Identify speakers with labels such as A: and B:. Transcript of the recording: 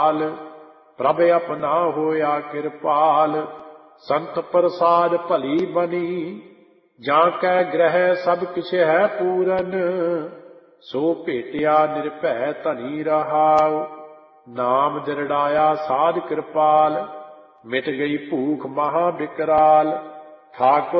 A: ਪ੍ਰਭ ਆਪਣਾ ਹੋਇਆ ਕਿਰਪਾਲ। ਸੰਤ ਪ੍ਰਸਾਦ ਭਲੀ ਬਨੀ, ਜਾਂ ਕੈ ਗ੍ਰਹਿ ਸਭ ਕਿਛ ਹੈ ਪੂਰਨ। ਸੋ ਭੇਟਿਆ ਨਿਰਭੈ ਧਨੀ ਰਹਾਉ, ਨਾਮ ਦਿਰੜਾਇਆ ਸਾਧ ਕਿਰਪਾਲ। ਮਿਟ ਗਈ ਭੂਖ ਮਹਾ ਬਿਕਰਾਲ, ਠਾਕੁਰ